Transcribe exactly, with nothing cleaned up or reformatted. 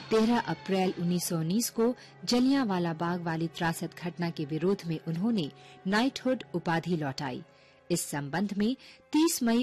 तेरह अप्रैल उन्नीस सौ उन्नीस को जलियांवाला बाग वाली त्रासद घटना के विरोध में उन्होंने नाइटहुड उपाधि लौटाई। इस संबंध में तीस मई